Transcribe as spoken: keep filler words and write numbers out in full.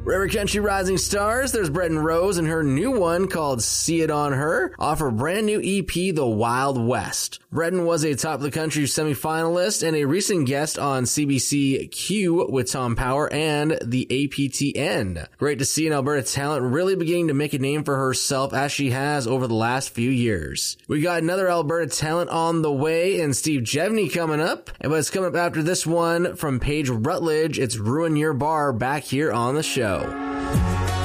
River Country Rising Stars, there's Bretton Rose and her new one called See It On Her off her brand new E P, The Wild West. Bretton was a Top of the Country semifinalist and a recent guest on C B C Q with Tom Power and the A P T N. Great to see an Alberta talent really beginning to make a name for herself as she has over the last few years. We got another Alberta talent on the way and Steve Jevney coming up, but it's coming up after this one from Paige Rutledge. It's Ruin Your Bar back here on the show.